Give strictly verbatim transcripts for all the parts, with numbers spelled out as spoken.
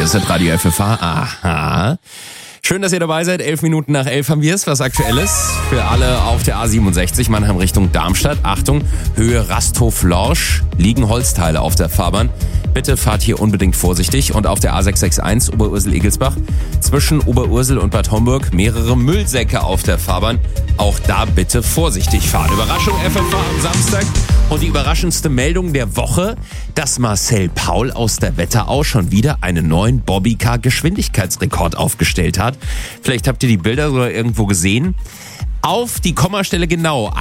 Hier ist das Radio F F H. Aha. Schön, dass ihr dabei seid. Elf Minuten nach elf haben wir es. Was Aktuelles für alle auf der A siebenundsechzig, Mannheim Richtung Darmstadt. Achtung, Höhe Rasthof-Lorsch liegen Holzteile auf der Fahrbahn. Bitte fahrt hier unbedingt vorsichtig. Und auf der A sechs sechs eins Oberursel-Egelsbach zwischen Oberursel und Bad Homburg mehrere Müllsäcke auf der Fahrbahn. Auch da bitte vorsichtig fahren. Überraschung F F H am Samstag. Und die überraschendste Meldung der Woche, dass Marcel Paul aus der Wetterau schon wieder einen neuen Bobbycar-Geschwindigkeitsrekord aufgestellt hat. Vielleicht habt ihr die Bilder sogar irgendwo gesehen. Auf die Kommastelle genau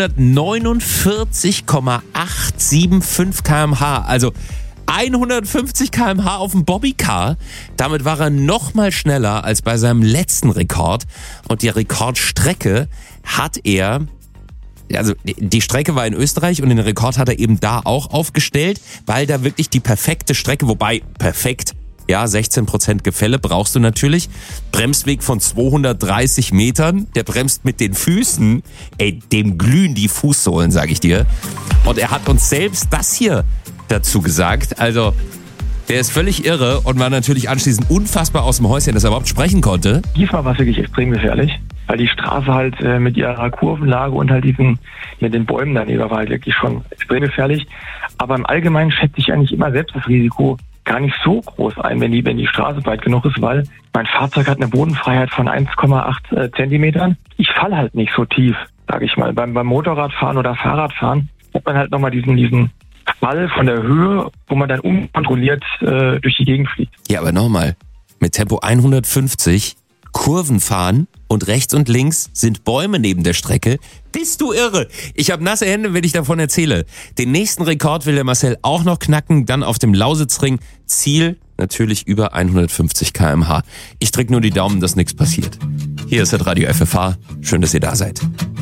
hundertneunundvierzig Komma achthundertfünfundsiebzig Kilometer pro Stunde. Also hundertfünfzig Kilometer pro Stunde auf dem Bobbycar. Damit war er noch mal schneller als bei seinem letzten Rekord. Und die Rekordstrecke hat er... Also die Strecke war in Österreich und den Rekord hat er eben da auch aufgestellt, weil da wirklich die perfekte Strecke, wobei perfekt, ja, sechzehn Prozent Gefälle brauchst du natürlich. Bremsweg von zweihundertdreißig Metern, der bremst mit den Füßen, ey, dem glühen die Fußsohlen, sag ich dir. Und er hat uns selbst das hier dazu gesagt, also der ist völlig irre und war natürlich anschließend unfassbar aus dem Häuschen, dass er überhaupt sprechen konnte. Diesmal war es wirklich extrem gefährlich, weil die Straße halt äh, mit ihrer Kurvenlage und halt diesen, mit den Bäumen daneben war halt wirklich schon extrem gefährlich. Aber im Allgemeinen schätze ich eigentlich immer selbst das Risiko gar nicht so groß ein, wenn die, wenn die Straße weit genug ist, weil mein Fahrzeug hat eine Bodenfreiheit von eins Komma acht äh, Zentimetern. Ich falle halt nicht so tief, sage ich mal. Beim, beim Motorradfahren oder Fahrradfahren hat man halt nochmal diesen, diesen Fall von der Höhe, wo man dann unkontrolliert äh, durch die Gegend fliegt. Ja, aber nochmal, mit Tempo hundertfünfzig Kurven fahren und rechts und links sind Bäume neben der Strecke. Bist du irre? Ich habe nasse Hände, wenn ich davon erzähle. Den nächsten Rekord will der Marcel auch noch knacken, dann auf dem Lausitzring. Ziel natürlich über hundertfünfzig Kilometer pro Stunde. Ich drück nur die Daumen, dass nichts passiert. Hier ist das Radio F F H. Schön, dass ihr da seid.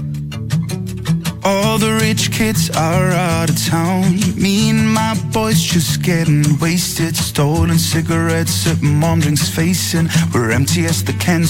All the rich kids are out of town. Me and my boys just getting wasted. Stolen cigarettes at mom drinks facing. We're empty as the cans